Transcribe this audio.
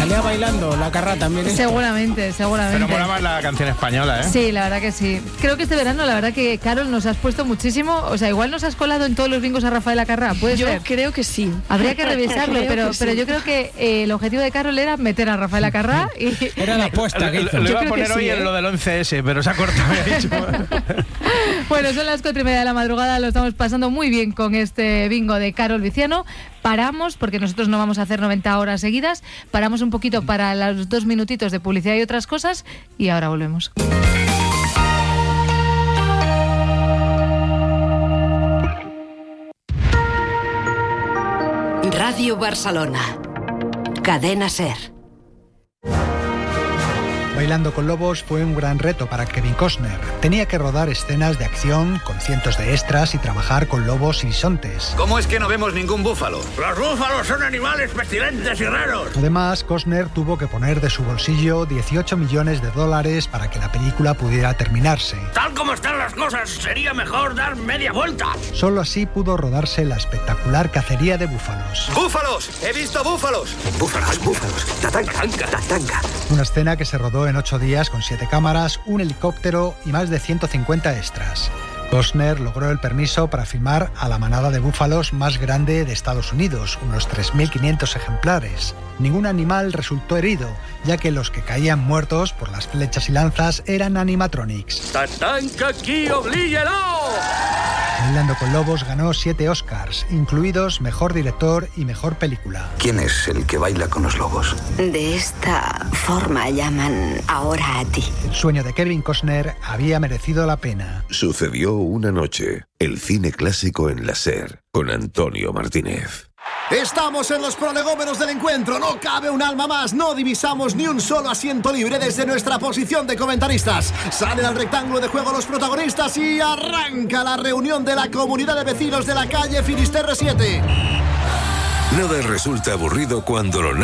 Salía bailando la Carrá también. Seguramente. Pero mola más la canción española, ¿eh? Sí, la verdad que sí. Creo que este verano, la verdad que, Carol, nos has puesto muchísimo. O sea, igual nos has colado en todos los bingos a Rafael Acarrá, ¿puede ser? Yo creo que sí. Habría que revisarlo, pero yo creo que el objetivo de Carol era meter a Rafael Acarrá y... Era la apuesta que hizo. Lo iba a creo poner que hoy sí, en lo del 11S, pero se ha cortado, me ha dicho. Bueno, son las 4:30 de la madrugada, lo estamos pasando muy bien con este bingo de Carol Viciano. Paramos, porque nosotros no vamos a hacer 90 horas seguidas, paramos un poquito para los 2 minutitos de publicidad y otras cosas, y ahora volvemos. Radio Barcelona. Cadena SER. Bailando con lobos fue un gran reto para Kevin Costner. Tenía que rodar escenas de acción con cientos de extras y trabajar con lobos y bisontes. ¿Cómo es que no vemos ningún búfalo? Los búfalos son animales pestilentes y raros. Además, Costner tuvo que poner de su bolsillo $18 millones para que la película pudiera terminarse. Tal como están las cosas, sería mejor dar media vuelta. Solo así pudo rodarse la espectacular cacería de búfalos. ¡Búfalos! ¡He visto búfalos! ¡Búfalos! ¡Tatanca! Una escena que se rodó en 8 días con 7 cámaras, un helicóptero y más de 150 extras. Costner logró el permiso para filmar a la manada de búfalos más grande de Estados Unidos, unos 3.500 ejemplares. Ningún animal resultó herido, ya que los que caían muertos por las flechas y lanzas eran animatronics. ¡Tatanca aquí, oblíguelo! Bailando con lobos ganó 7 Oscars, incluidos Mejor Director y Mejor Película. ¿Quién es el que baila con los lobos? De esta forma llaman ahora a ti. El sueño de Kevin Costner había merecido la pena. Sucedió una noche. El cine clásico en la SER, con Antonio Martínez. Estamos en los prolegómenos del encuentro, no cabe un alma más, no divisamos ni un solo asiento libre desde nuestra posición de comentaristas. Salen al rectángulo de juego los protagonistas y arranca la reunión de la comunidad de vecinos de la calle Finisterre 7. Nada resulta aburrido cuando lo